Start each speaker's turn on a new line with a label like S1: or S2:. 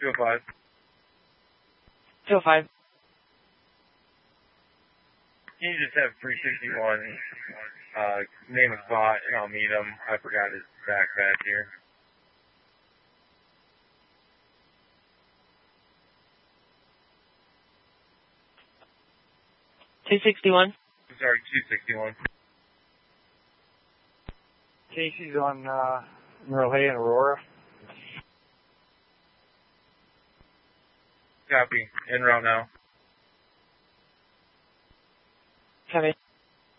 S1: 205.
S2: 205.
S1: Can you just have 361 name a spot and I'll meet him? I forgot his backpack here.
S2: $261.
S1: Sorry, 261.
S3: Casey's on Merle Hay and Aurora.
S1: Copy. En route now.
S2: Copy.